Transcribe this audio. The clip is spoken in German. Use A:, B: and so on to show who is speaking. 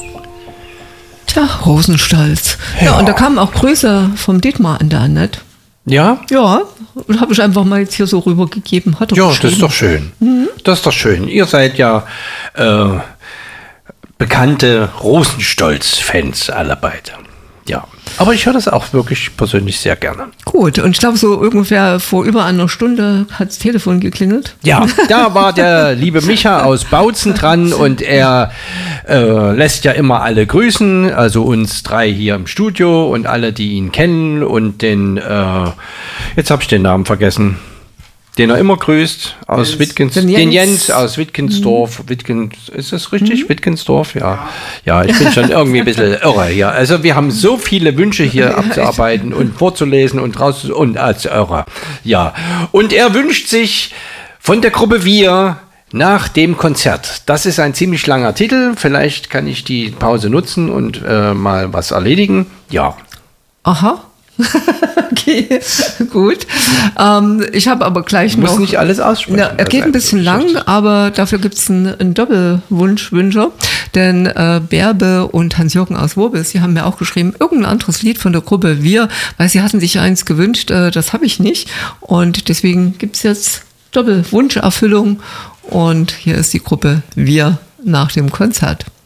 A: Tja, Rosenstolz. Ja, und da kamen auch Grüße vom Dietmar an der Annette.
B: Ja?
A: Ja, und habe ich einfach mal jetzt hier so rübergegeben. Hat er
B: Ja,
A: geschrieben.
B: das ist doch schön. Das ist doch schön. Ihr seid ja bekannte Rosenstolz-Fans alle beide. Ja, aber ich höre das auch wirklich persönlich sehr gerne.
A: Gut, und ich glaube, so ungefähr vor über einer Stunde hat das Telefon geklingelt.
B: Ja, da war der liebe Micha aus Bautzen dran und er lässt ja immer alle grüßen, also uns 3 hier im Studio und alle, die ihn kennen und den, jetzt habe ich den Namen vergessen, den er immer grüßt, aus den Jens aus Wittgensdorf. Ist das richtig? Wittgensdorf, ja. Ja, ich bin schon irgendwie ein bisschen irre hier. Also wir haben so viele Wünsche hier abzuarbeiten und vorzulesen und raus und als irre. Ja. Und er wünscht sich von der Gruppe Wir nach dem Konzert. Das ist ein ziemlich langer Titel. Vielleicht kann ich die Pause nutzen und mal was erledigen. Ja.
A: Aha. Okay, gut. Ich habe aber gleich noch...
B: Muss nicht alles aussprechen.
A: Ja, er geht ein bisschen lang, aber dafür gibt es einen Doppelwunschwünscher. Denn Bärbe und Hans-Jürgen aus Worbis, die haben mir auch geschrieben, irgendein anderes Lied von der Gruppe Wir, weil sie hatten sich eins gewünscht, das habe ich nicht. Und deswegen gibt es jetzt Doppelwunscherfüllung. Und hier ist die Gruppe Wir nach dem Konzert.